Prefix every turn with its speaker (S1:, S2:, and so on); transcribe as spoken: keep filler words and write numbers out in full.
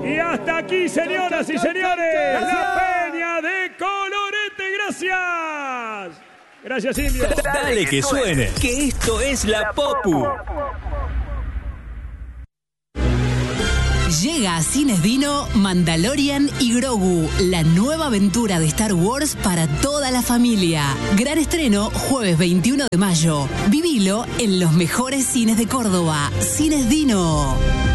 S1: Y hasta aquí, señoras y señores, la Peña de Colorete. Gracias. Gracias, Indio.
S2: Dale que suene, que esto es la Popu.
S3: Llega a Cines Dino, Mandalorian y Grogu, la nueva aventura de Star Wars para toda la familia. Gran estreno jueves veintiuno de mayo. Vivilo en los mejores cines de Córdoba. Cines Dino.